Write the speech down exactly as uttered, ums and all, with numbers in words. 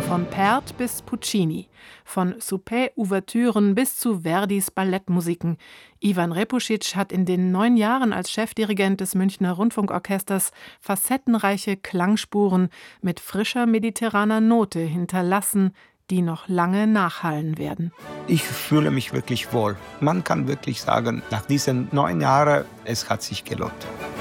Von Pärt bis Puccini, von Souper-Ouvertüren bis zu Verdis Ballettmusiken. Ivan Repušić hat in den neun Jahren als Chefdirigent des Münchner Rundfunkorchesters facettenreiche Klangspuren mit frischer mediterraner Note hinterlassen, die noch lange nachhallen werden. Ich fühle mich wirklich wohl. Man kann wirklich sagen, nach diesen neun Jahren, es hat sich gelohnt.